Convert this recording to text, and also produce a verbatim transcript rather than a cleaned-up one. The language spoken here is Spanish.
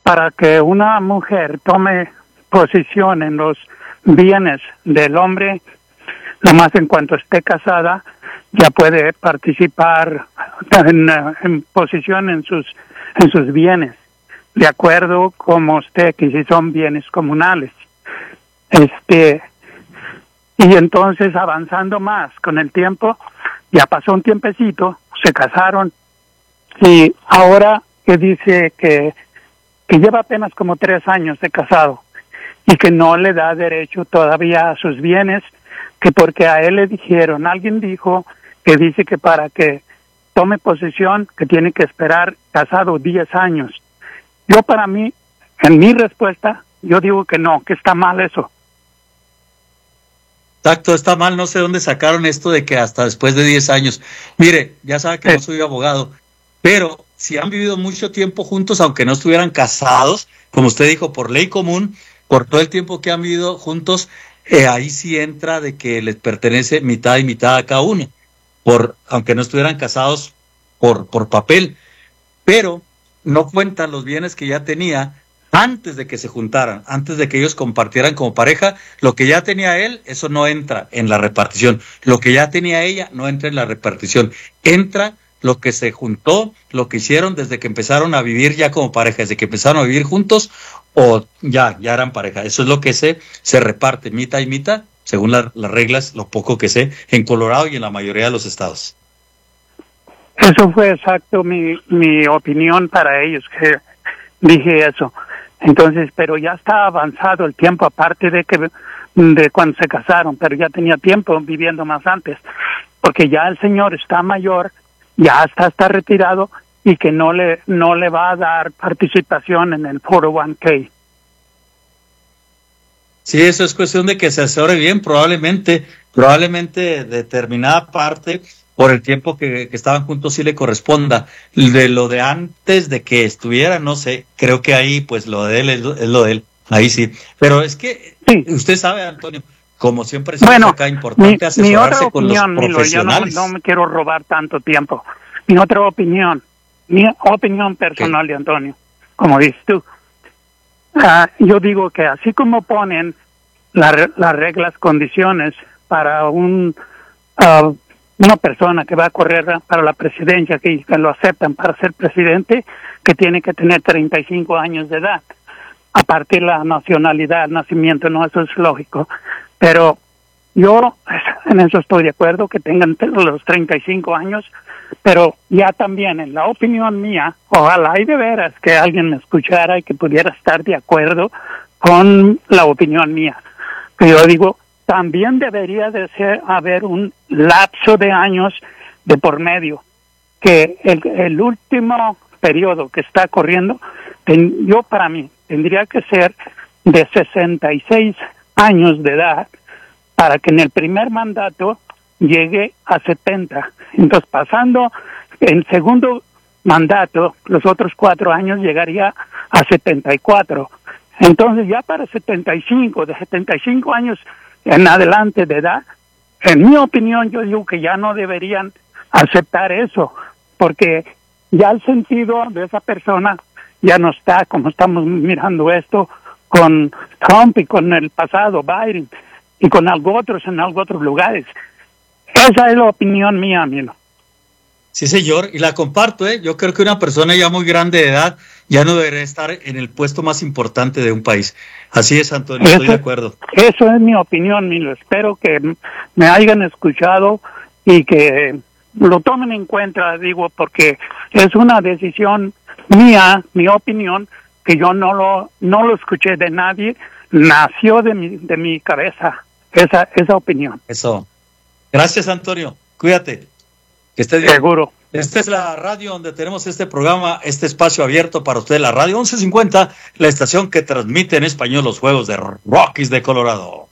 para que una mujer tome posición en los bienes del hombre, nomás en cuanto esté casada, ya puede participar en, en posición en sus en sus bienes, de acuerdo como usted, que si son bienes comunales. Este, y entonces avanzando más con el tiempo, ya pasó un tiempecito, se casaron, y ahora que dice que, que lleva apenas como tres años de casado, y que no le da derecho todavía a sus bienes, que porque a él le dijeron, alguien dijo que dice que para que tome posesión, que tiene que esperar casado diez años. Yo para mí, en mi respuesta, yo digo que no, que está mal eso. Exacto, está mal, no sé dónde sacaron esto de que hasta después de diez años. Mire, ya sabe que eh. no soy abogado, pero si han vivido mucho tiempo juntos, aunque no estuvieran casados, como usted dijo, por ley común, por todo el tiempo que han vivido juntos, eh, ahí sí entra de que les pertenece mitad y mitad a cada uno, por aunque no estuvieran casados por, por papel, pero no cuentan los bienes que ya tenía antes de que se juntaran, antes de que ellos compartieran como pareja. Lo que ya tenía él, eso no entra en la repartición. Lo que ya tenía ella, no entra en la repartición. Entra lo que se juntó, lo que hicieron desde que empezaron a vivir ya como pareja, desde que empezaron a vivir juntos, o ya, ya eran pareja. Eso es lo que se, se reparte mitad y mitad, según la, las reglas, lo poco que sé, en Colorado y en la mayoría de los estados. Eso fue exacto mi, mi opinión para ellos, que dije eso. Entonces, pero ya está avanzado el tiempo, aparte de que de cuando se casaron, pero ya tenía tiempo viviendo más antes, porque ya el señor está mayor, ya está, está retirado, y que no le no le va a dar participación en el cuatro oh one k. Sí, eso es cuestión de que se asesore bien, probablemente, probablemente determinada parte por el tiempo que, que estaban juntos sí le corresponda. De lo de antes de que estuviera, no sé, creo que ahí pues lo de él es lo, es lo de él, ahí sí. Pero es que sí. Usted sabe, Antonio, como siempre es bueno, acá importante mi, asesorarse mi con opinión, los profesionales. Milo, yo no, no me quiero robar tanto tiempo. Mi otra opinión, mi opinión personal, ¿qué? De Antonio, como dices tú, uh, yo digo que así como ponen la, las reglas, condiciones para un uh, una persona que va a correr para la presidencia, que, que lo aceptan para ser presidente, que tiene que tener treinta y cinco años de edad, a partir de la nacionalidad, el nacimiento, no, eso es lógico. Pero yo en eso estoy de acuerdo, que tengan los treinta y cinco años, pero ya también, en la opinión mía, ojalá y de veras que alguien me escuchara y que pudiera estar de acuerdo con la opinión mía. Que yo digo, también debería de ser, haber un lapso de años de por medio, que el, el último periodo que está corriendo, ten, yo para mí, tendría que ser de sesenta y seis años de edad, para que en el primer mandato llegue a setenta. Entonces, pasando el segundo mandato, los otros cuatro años llegaría a setenta y cuatro. Entonces, ya para setenta y cinco, de setenta y cinco años en adelante de edad, en mi opinión, yo digo que ya no deberían aceptar eso, porque ya el sentido de esa persona ya no está, como estamos mirando esto con Trump y con el pasado Biden y con algo otros en algo otros lugares. Esa es la opinión mía, amigo. Sí, señor, y la comparto, ¿eh? Yo creo que una persona ya muy grande de edad ya no debería estar en el puesto más importante de un país. Así es, Antonio, eso, estoy de acuerdo. Eso es mi opinión, Milo. Espero que me hayan escuchado y que lo tomen en cuenta, digo, porque es una decisión mía, mi opinión, que yo no lo no lo escuché de nadie, nació de mi de mi cabeza esa esa opinión. Eso. Gracias, Antonio. Cuídate. Que estés bien. Seguro. Esta es la radio donde tenemos este programa, este espacio abierto para usted, la radio once cincuenta, la estación que transmite en español los juegos de Rockies de Colorado.